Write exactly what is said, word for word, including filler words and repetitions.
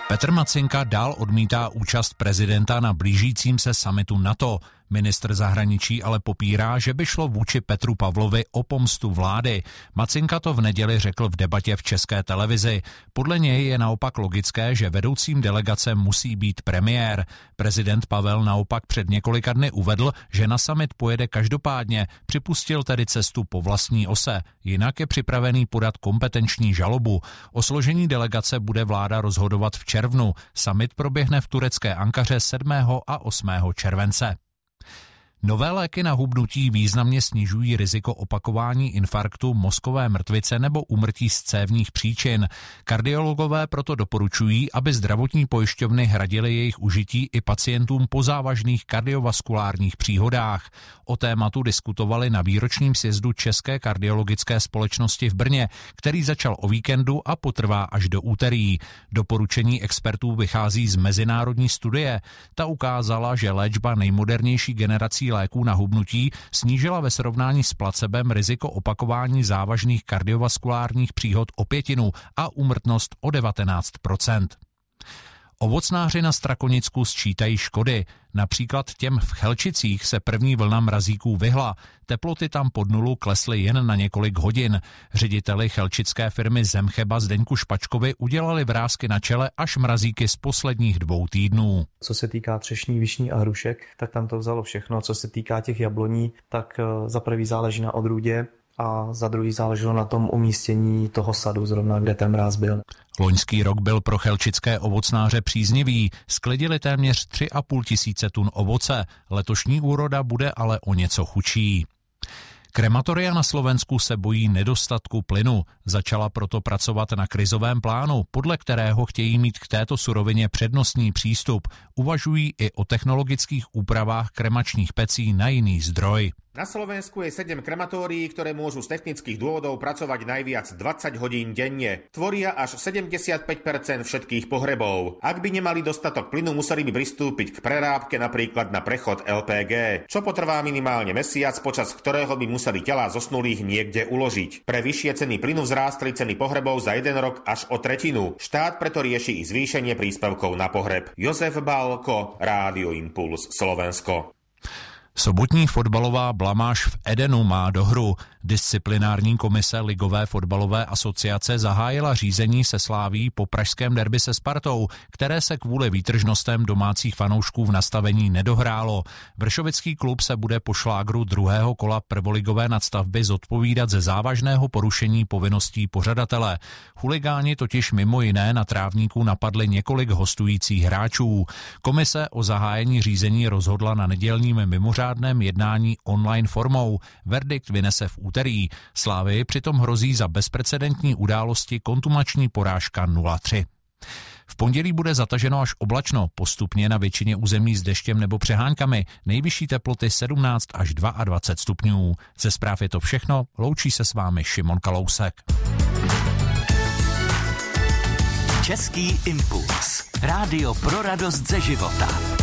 Petr Macinka dál odmítá účast prezidenta na blížícím se summitu NATO. Ministr zahraničí ale popírá, že by šlo vůči Petru Pavlovi o pomstu vlády. Macinka to v neděli řekl v debatě v České televizi. Podle něj je naopak logické, že vedoucím delegace musí být premiér. Prezident Pavel naopak před několika dny uvedl, že na summit pojede každopádně, připustil tedy cestu po vlastní ose. Jinak je připravený podat kompetenční žalobu. O složení delegace bude vláda rozhodovat v červnu. Summit proběhne v turecké Ankaře sedmého a osmého července. Nové léky na hubnutí významně snižují riziko opakování infarktu, mozkové mrtvice nebo úmrtí z cévních příčin. Kardiologové proto doporučují, aby zdravotní pojišťovny hradily jejich užití i pacientům po závažných kardiovaskulárních příhodách. O tématu diskutovali na výročním sjezdu České kardiologické společnosti v Brně, který začal o víkendu a potrvá až do úterý. Doporučení expertů vychází z mezinárodní studie. Ta ukázala, že léčba nejmodernější generací léků na hubnutí snížila ve srovnání s placebem riziko opakování závažných kardiovaskulárních příhod o pětinu a úmrtnost o devatenáct procent. Ovocnáři na Strakonicku sčítají škody. Například těm v Chelčicích se první vlna mrazíků vyhla. Teploty tam pod nulu klesly jen na několik hodin. Řediteli chelčické firmy Zemcheba Zdeňku Špačkovi udělali vrásky na čele až mrazíky z posledních dvou týdnů. Co se týká třešní, višní a hrušek, tak tam to vzalo všechno. Co se týká těch jabloní, tak za prvý záleží na odrůdě a za druhý záleželo na tom umístění toho sadu, zrovna kde ten mráz byl. Loňský rok byl pro chelčické ovocnáře příznivý. Sklidili téměř tři a půl tisíce tun ovoce. Letošní úroda bude ale o něco chudší. Krematoria na Slovensku se bojí nedostatku plynu. Začala proto pracovat na krizovém plánu, podle kterého chtějí mít k této surovině přednostní přístup. Uvažují i o technologických úpravách kremačních pecí na jiný zdroj. Na Slovensku je sedem krematórií, ktoré môžu z technických dôvodov pracovať najviac dvadsať hodín denne. Tvoria až sedemdesiatpäť percent všetkých pohrebov. Ak by nemali dostatok plynu, museli by pristúpiť k prerábke napríklad na prechod el pé gé, čo potrvá minimálne mesiac, počas ktorého by museli telá zosnulých niekde uložiť. Pre vyššie ceny plynu vzrástli ceny pohrebov za jeden rok až o tretinu. Štát preto rieši i zvýšenie príspevkov na pohreb. Jozef Balko, Rádio Impuls, Slovensko. Sobotní fotbalová blamáž v Edenu má dohru. Disciplinární komise Ligové fotbalové asociace zahájila řízení se Sláví po pražském derby se Spartou, které se kvůli výtržnostem domácích fanoušků v nastavení nedohrálo. Vršovický klub se bude po šlágru druhého kola prvoligové nadstavby zodpovídat ze závažného porušení povinností pořadatele. Chuligáni totiž mimo jiné na trávníku napadli několik hostujících hráčů. Komise o zahájení řízení rozhodla na nedělním mimořádném jednání online formou. Verdikt vynese v úterý. Slávii přitom hrozí za bezprecedentní události kontumační porážka nula tři. V pondělí bude zataženo až oblačno, postupně na většině území s deštěm nebo přeháňkami, nejvyšší teploty sedmnáct až dvacet dva stupňů. Ze zpráv je to všechno, loučí se s vámi Šimon Kalousek. Český impuls. Rádio pro radost ze života.